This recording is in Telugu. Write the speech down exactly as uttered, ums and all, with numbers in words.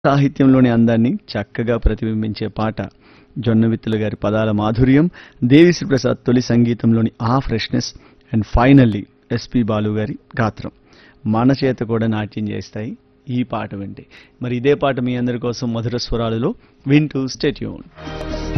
సాహిత్యంలోని అందాన్ని చక్కగా ప్రతిబింబించే పాట. జొన్నవిత్తుల గారి పదాల మాధుర్యం, దేవిశ్రీ ప్రసాద్ తొలి సంగీతంలోని ఆ freshness, and finally SP Balu గారి గాత్రం మన చేత కూడా నాట్యం చేస్తాయి ఈ పాట వింటే. మరి ఇదే పాట మీ అందరి కోసం మధుర స్వరాలలో వింటూ స్టే ట్యూన్.